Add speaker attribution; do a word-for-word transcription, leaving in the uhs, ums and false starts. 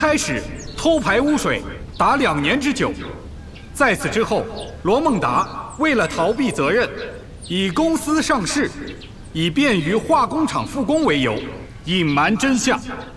Speaker 1: 开始偷排污水达两年之久。在此之后，罗孟达为了逃避责任，以公司上市，以便于化工厂复工为由，隐瞒真相。